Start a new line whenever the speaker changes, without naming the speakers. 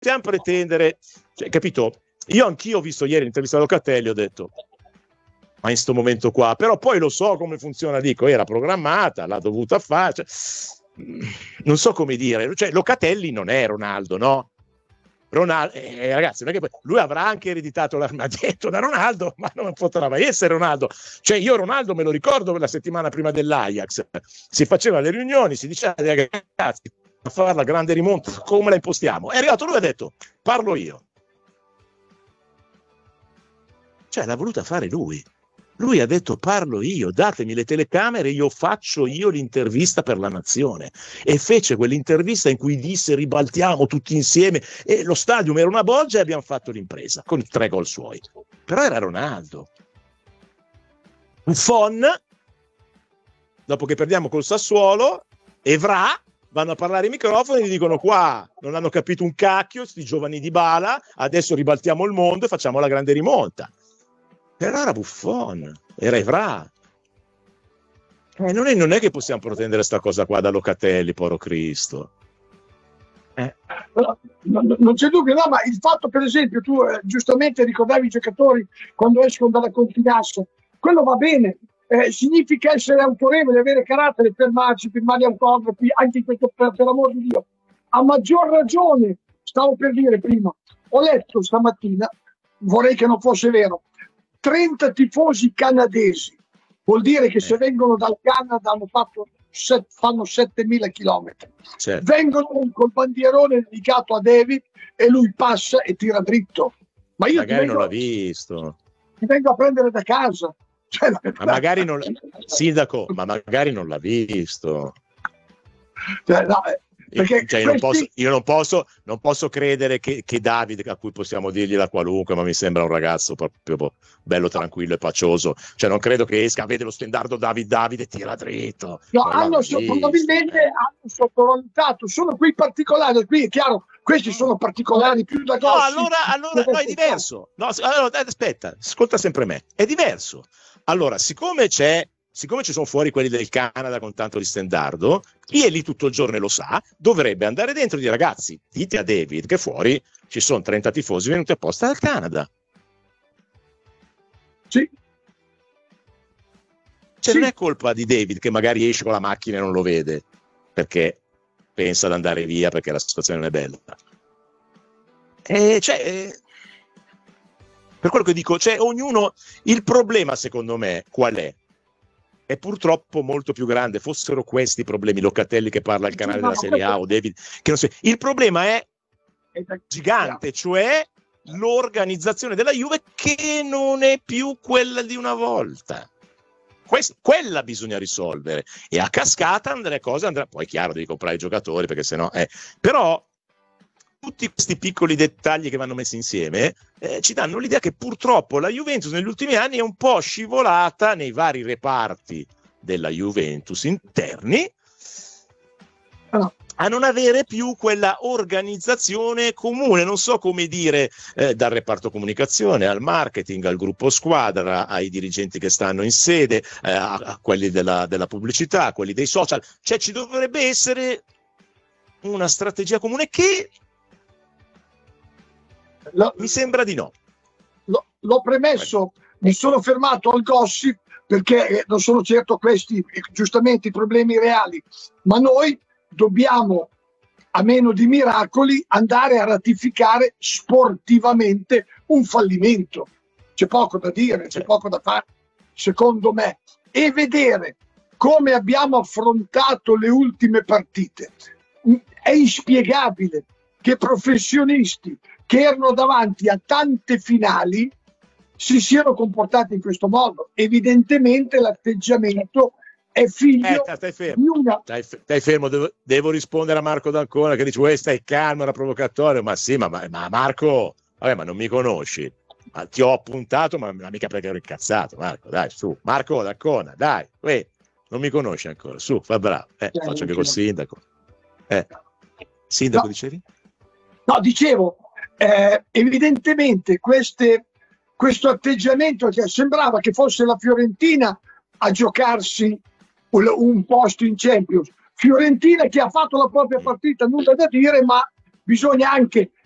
possiamo pretendere, cioè, capito? Io anch'io ho visto ieri l'intervista a Locatelli, ho detto ma in sto momento qua, però poi lo so come funziona, dico, era programmata, l'ha dovuta fare, cioè, non so come dire, cioè Locatelli non è Ronaldo, no? Ronaldo, ragazzi, non è che lui avrà anche ereditato l'armadietto da Ronaldo, ma non potrà mai essere Ronaldo. Cioè io Ronaldo me lo ricordo la settimana prima dell'Ajax, si faceva le riunioni, si diceva ragazzi, a fare la grande rimonta, come la impostiamo? È arrivato lui e ha detto parlo io. Cioè l'ha voluta fare lui. Lui ha detto parlo io, datemi le telecamere, io faccio io l'intervista per la nazione. E fece quell'intervista in cui disse ribaltiamo tutti insieme e lo stadium era una bolgia e abbiamo fatto l'impresa con i 3 gol suoi. Però era Ronaldo. Buffon, dopo che perdiamo col Sassuolo, Evra, vanno a parlare ai microfoni e gli dicono qua non hanno capito un cacchio, sti giovani di Bala, adesso ribaltiamo il mondo e facciamo la grande rimonta. Però era Buffon, era Evra. Non è che possiamo pretendere sta cosa qua da Locatelli, povero Cristo.
Non c'è dubbio, no, ma il fatto, per esempio, tu giustamente ricordavi i giocatori quando escono dalla Contigasso, quello va bene, significa essere autorevoli, avere carattere, fermarsi, firmare autografi, anche in questo, per l'amor di Dio. A maggior ragione, stavo per dire prima, ho letto stamattina, vorrei che non fosse vero, 30 tifosi canadesi, vuol dire che se vengono dal Canada fanno 7.000 chilometri, certo. Vengono col bandierone dedicato a David e lui passa e tira dritto, ma io
magari non l'ha visto,
ti vengo a prendere da casa, cioè,
ma magari non, sindaco, ma magari non l'ha visto,
cioè, no, perché
cioè, io non posso credere che Davide, a cui possiamo dirgli la qualunque, ma mi sembra un ragazzo proprio bello, tranquillo e pacioso, cioè non credo che esca, vede lo stendardo Davide tira dritto.
No, probabilmente hanno sottovalutato, sono quei particolari, qui è chiaro, questi sono particolari più da gossip.
No, allora no, è diverso. No, allora, aspetta, ascolta sempre me, è diverso. Allora, siccome ci sono fuori quelli del Canada con tanto di stendardo, chi è lì tutto il giorno e lo sa, dovrebbe andare dentro e dire ragazzi, dite a David che fuori ci sono 30 tifosi venuti apposta dal Canada.
Sì.
Cioè, non è colpa di David che magari esce con la macchina e non lo vede perché pensa ad andare via perché la situazione non è bella. Per quello che dico, cioè, ognuno, il problema secondo me qual è? È purtroppo molto più grande. Fossero questi i problemi, Locatelli che parla al canale della Serie A o David che non so, il problema è gigante, cioè l'organizzazione della Juve che non è più quella di una volta. Quella bisogna risolvere e a cascata andrà, poi chiaro devi comprare i giocatori perché sennò però tutti questi piccoli dettagli che vanno messi insieme ci danno l'idea che purtroppo la Juventus negli ultimi anni è un po' scivolata nei vari reparti della Juventus interni a non avere più quella organizzazione comune, non so come dire, dal reparto comunicazione al marketing, al gruppo squadra, ai dirigenti che stanno in sede, a quelli della pubblicità, a quelli dei social, cioè ci dovrebbe essere una strategia comune che mi sembra di no.
L'ho premesso, mi sono fermato al gossip perché non sono certo questi giustamente i problemi reali, ma noi dobbiamo, a meno di miracoli, andare a ratificare sportivamente un fallimento. C'è poco da dire, c'è poco da fare, secondo me, e vedere come abbiamo affrontato le ultime partite. È inspiegabile che professionisti che erano davanti a tante finali si siano comportati in questo modo. Evidentemente l'atteggiamento è figlio di una...
Stai fermo, devo rispondere a Marco D'Ancona che dice stai calmo, era provocatorio, ma sì, ma Marco, vabbè, ma non mi conosci, ma ti ho appuntato, ma mica perché ero incazzato, Marco, dai, su, Marco D'Ancona, dai, non mi conosci ancora, su, fa bravo, faccio anche col sindaco. Sindaco, no. Dicevi?
No, dicevo, evidentemente questo atteggiamento che sembrava che fosse la Fiorentina a giocarsi un posto in Champions. Fiorentina che ha fatto la propria partita, nulla da dire, ma bisogna anche